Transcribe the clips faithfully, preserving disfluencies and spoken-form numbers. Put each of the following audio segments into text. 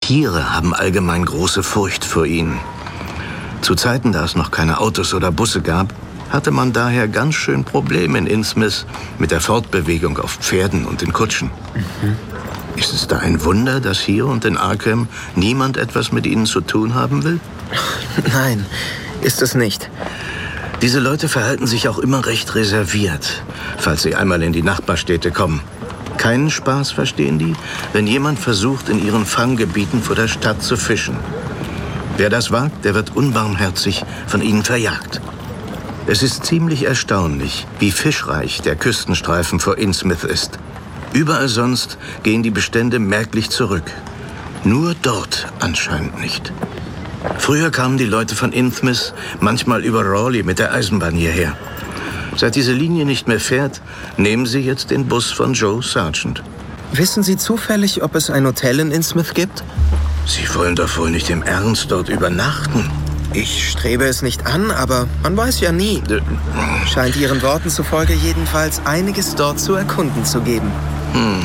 Tiere haben allgemein große Furcht vor ihnen. Zu Zeiten, da es noch keine Autos oder Busse gab, hatte man daher ganz schön Probleme in Innsmouth mit der Fortbewegung auf Pferden und in Kutschen. Mhm. Ist es da ein Wunder, dass hier und in Arkham niemand etwas mit ihnen zu tun haben will? Nein, ist es nicht. Diese Leute verhalten sich auch immer recht reserviert, falls sie einmal in die Nachbarstädte kommen. Keinen Spaß verstehen die, wenn jemand versucht, in ihren Fanggebieten vor der Stadt zu fischen. Wer das wagt, der wird unbarmherzig von ihnen verjagt. Es ist ziemlich erstaunlich, wie fischreich der Küstenstreifen vor Innsmouth ist. Überall sonst gehen die Bestände merklich zurück. Nur dort anscheinend nicht. Früher kamen die Leute von Innsmouth manchmal über Raleigh mit der Eisenbahn hierher. Seit diese Linie nicht mehr fährt, nehmen sie jetzt den Bus von Joe Sargent. Wissen Sie zufällig, ob es ein Hotel in Innsmouth gibt? Sie wollen doch wohl nicht im Ernst dort übernachten? Ich strebe es nicht an, aber man weiß ja nie. Scheint Ihren Worten zufolge jedenfalls einiges dort zu erkunden zu geben. Hm.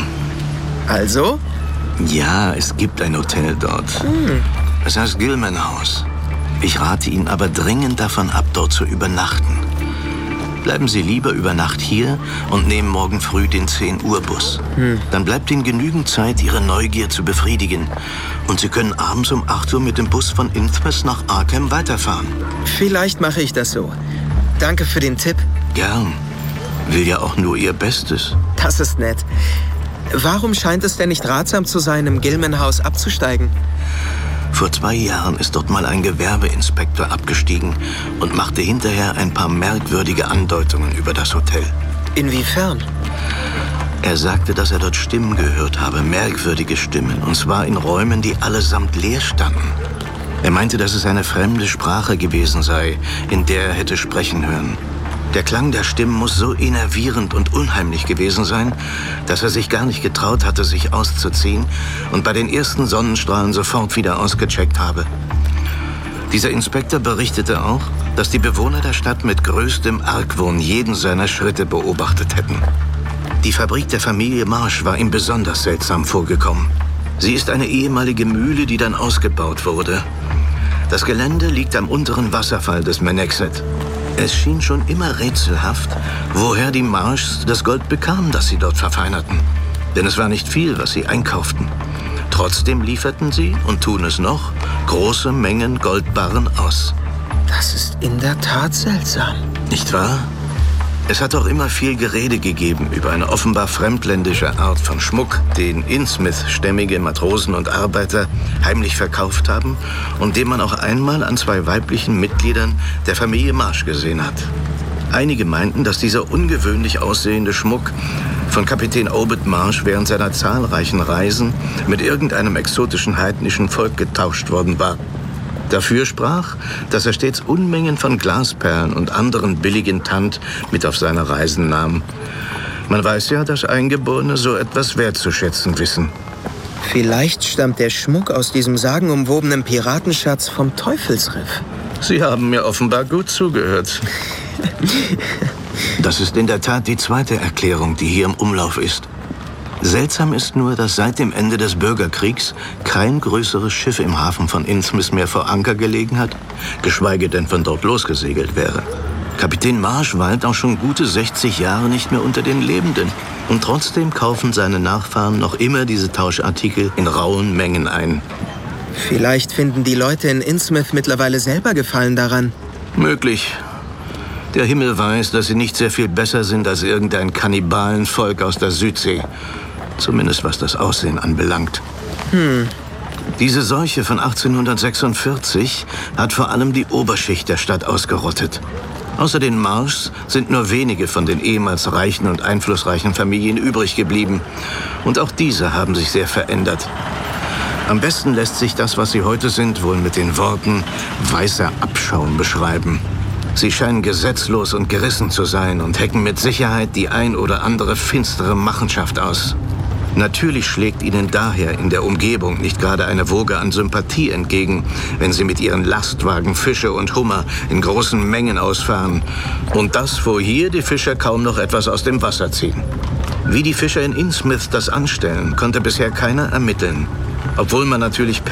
Also? Ja, es gibt ein Hotel dort. Hm. Es heißt Gilman House. Ich rate Ihnen aber dringend davon ab, dort zu übernachten. Bleiben Sie lieber über Nacht hier und nehmen morgen früh den zehn Uhr Bus. Hm. Dann bleibt Ihnen genügend Zeit, Ihre Neugier zu befriedigen. Und Sie können abends um acht Uhr mit dem Bus von Innsmouth nach Arkham weiterfahren. Vielleicht mache ich das so. Danke für den Tipp. Gern. Will ja auch nur Ihr Bestes. Das ist nett. Warum scheint es denn nicht ratsam zu sein, im Gilman House abzusteigen? Vor zwei Jahren ist dort mal ein Gewerbeinspektor abgestiegen und machte hinterher ein paar merkwürdige Andeutungen über das Hotel. Inwiefern? Er sagte, dass er dort Stimmen gehört habe, merkwürdige Stimmen, und zwar in Räumen, die allesamt leer standen. Er meinte, dass es eine fremde Sprache gewesen sei, in der er hätte sprechen hören. Der Klang der Stimmen muss so enervierend und unheimlich gewesen sein, dass er sich gar nicht getraut hatte, sich auszuziehen und bei den ersten Sonnenstrahlen sofort wieder ausgecheckt habe. Dieser Inspektor berichtete auch, dass die Bewohner der Stadt mit größtem Argwohn jeden seiner Schritte beobachtet hätten. Die Fabrik der Familie Marsh war ihm besonders seltsam vorgekommen. Sie ist eine ehemalige Mühle, die dann ausgebaut wurde. Das Gelände liegt am unteren Wasserfall des Manaxet. Es schien schon immer rätselhaft, woher die Marshs das Gold bekamen, das sie dort verfeinerten. Denn es war nicht viel, was sie einkauften. Trotzdem lieferten sie, und tun es noch, große Mengen Goldbarren aus. Das ist in der Tat seltsam. Nicht wahr? Es hat auch immer viel Gerede gegeben über eine offenbar fremdländische Art von Schmuck, den Innsmouth-stämmige Matrosen und Arbeiter heimlich verkauft haben und den man auch einmal an zwei weiblichen Mitgliedern der Familie Marsh gesehen hat. Einige meinten, dass dieser ungewöhnlich aussehende Schmuck von Kapitän Obed Marsh während seiner zahlreichen Reisen mit irgendeinem exotischen heidnischen Volk getauscht worden war. Dafür sprach, dass er stets Unmengen von Glasperlen und anderen billigen Tant mit auf seine Reisen nahm. Man weiß ja, dass Eingeborene so etwas wertzuschätzen wissen. Vielleicht stammt der Schmuck aus diesem sagenumwobenen Piratenschatz vom Teufelsriff. Sie haben mir offenbar gut zugehört. Das ist in der Tat die zweite Erklärung, die hier im Umlauf ist. Seltsam ist nur, dass seit dem Ende des Bürgerkriegs kein größeres Schiff im Hafen von Innsmouth mehr vor Anker gelegen hat, geschweige denn von dort losgesegelt wäre. Kapitän Marsh weilt auch schon gute sechzig Jahre nicht mehr unter den Lebenden. Und trotzdem kaufen seine Nachfahren noch immer diese Tauschartikel in rauen Mengen ein. Vielleicht finden die Leute in Innsmouth mittlerweile selber Gefallen daran. Möglich. Der Himmel weiß, dass sie nicht sehr viel besser sind als irgendein Kannibalenvolk aus der Südsee. Zumindest was das Aussehen anbelangt. Hm. Diese Seuche von achtzehnhundertsechsundvierzig hat vor allem die Oberschicht der Stadt ausgerottet. Außer den Marshs sind nur wenige von den ehemals reichen und einflussreichen Familien übrig geblieben. Und auch diese haben sich sehr verändert. Am besten lässt sich das, was sie heute sind, wohl mit den Worten weißer Abschaum beschreiben. Sie scheinen gesetzlos und gerissen zu sein und hecken mit Sicherheit die ein oder andere finstere Machenschaft aus. Natürlich schlägt ihnen daher in der Umgebung nicht gerade eine Woge an Sympathie entgegen, wenn sie mit ihren Lastwagen Fische und Hummer in großen Mengen ausfahren. Und das, wo hier die Fischer kaum noch etwas aus dem Wasser ziehen. Wie die Fischer in Innsmouth das anstellen, konnte bisher keiner ermitteln. Obwohl man natürlich